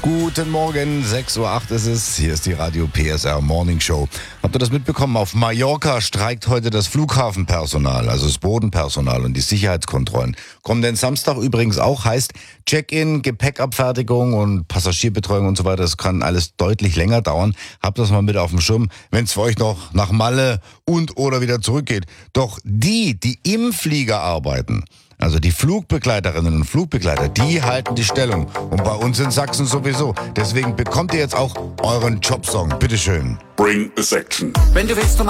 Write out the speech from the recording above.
Guten Morgen, 6:08 Uhr ist es. Hier ist die Radio PSR Morning Show. Habt ihr das mitbekommen? Auf Mallorca streikt heute das Flughafenpersonal, also das Bodenpersonal und die Sicherheitskontrollen. Kommenden Samstag übrigens auch, heißt Check-in, Gepäckabfertigung und Passagierbetreuung und so weiter. Das kann alles deutlich länger dauern. Habt das mal mit auf dem Schirm, wenn es für euch noch nach Malle und oder wieder zurückgeht. Doch die im Flieger arbeiten, also die Flugbegleiterinnen und Flugbegleiter, die halten die Stellung. Und bei uns in Sachsen sowieso. Deswegen bekommt ihr jetzt auch euren Jobsong. Bitteschön. Bring a section. Wenn du willst,